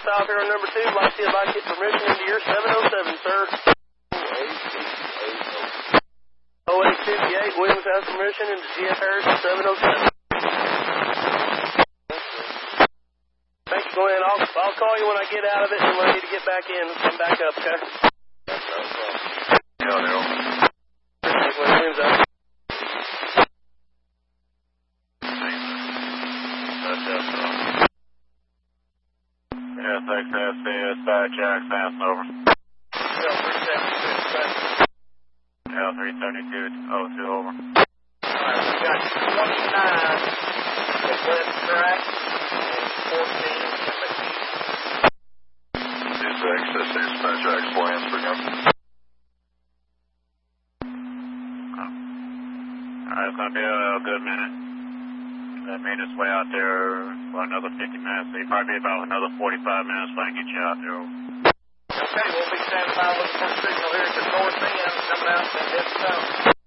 south here on number 2. Like to see if I can get permission into your 707, sir. 0858, Williams has permission into GF Harrison 707. Thank you, go ahead. I'll call you when I get out of it and when I need to get back in. Come back up, okay? Yeah, they're open. Williams out. SXS, dispatch, access, over. L372, 372, oh, 2 over. Alright, we got 29 with left track and 14 Access, dispatch, X-Plans, again. Alright, it's going to be a good minute. That made its way out there for another 50 minutes. So probably about another 45 minutes when I get you out there. Okay, we'll be standing by looking for a signal here at the north end coming out and head south.